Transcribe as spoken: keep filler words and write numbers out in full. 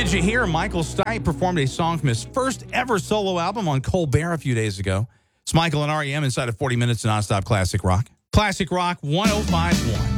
Did you hear Michael Stipe performed a song from his first ever solo album on Colbert a few days ago? It's Michael and R E M inside of forty minutes of nonstop classic rock. Classic Rock one oh five point one.